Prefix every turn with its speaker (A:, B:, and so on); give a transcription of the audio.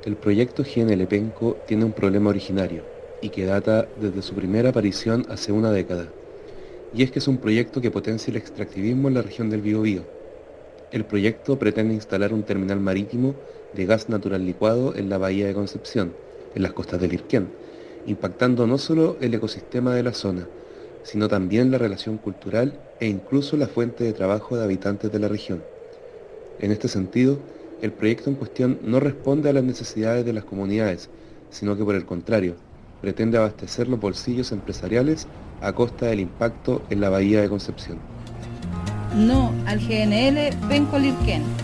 A: El proyecto GNL Penco tiene un problema originario y que data desde su primera aparición hace una década, y es que es un proyecto que potencia el extractivismo en la región del Biobío. El proyecto pretende instalar un terminal marítimo de gas natural licuado en la bahía de Concepción, en las costas del Irquén, impactando no solo el ecosistema de la zona, sino también la relación cultural e incluso la fuente de trabajo de habitantes de la región. En este sentido, el proyecto en cuestión no responde a las necesidades de las comunidades, sino que por el contrario, pretende abastecer los bolsillos empresariales a costa del impacto en la bahía de Concepción.
B: No al GNL Penco Lirquén.